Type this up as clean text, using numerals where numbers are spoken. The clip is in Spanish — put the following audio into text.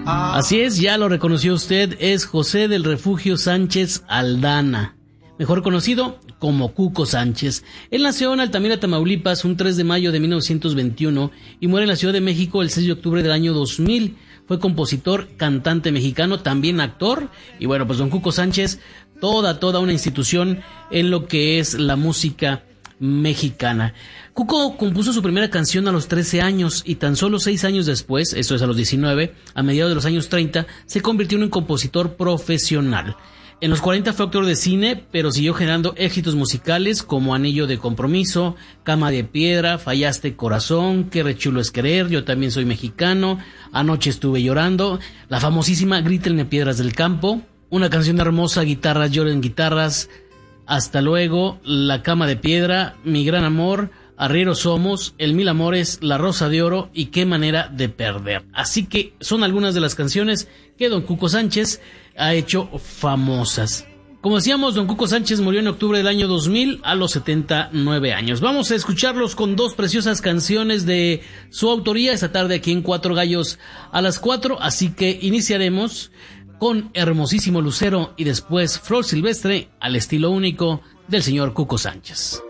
Así es, ya lo reconoció usted, es José del Refugio Sánchez Aldana, mejor conocido como Cuco Sánchez. Él nació en Altamira, Tamaulipas, un 3 de mayo de 1921 y muere en la Ciudad de México el 6 de octubre del año 2000. Fue compositor, cantante mexicano, también actor. Y bueno, pues don Cuco Sánchez, toda una institución en lo que es la música mexicana. Cuco compuso su primera canción a los 13 años y tan solo 6 años después, eso es a los 19, a mediados de los años 30, se convirtió en un compositor profesional. En los 40 fue actor de cine, pero siguió generando éxitos musicales como Anillo de Compromiso, Cama de Piedra, Fallaste Corazón, Qué re chulo es querer, Yo también soy mexicano, Anoche estuve llorando, la famosísima Grítenme piedras del campo, una canción hermosa, Guitarras lloren guitarras, Hasta luego, La cama de piedra, Mi gran amor, Arrieros somos, El mil amores, La rosa de oro y Qué manera de perder. Así que son algunas de las canciones que don Cuco Sánchez ha hecho famosas. Como decíamos, don Cuco Sánchez murió en octubre del año 2000 a los 79 años. Vamos a escucharlos con dos preciosas canciones de su autoría esta tarde aquí en Cuatro Gallos a las 4, así que iniciaremos con Hermosísimo Lucero y después Flor Silvestre al estilo único del señor Cuco Sánchez.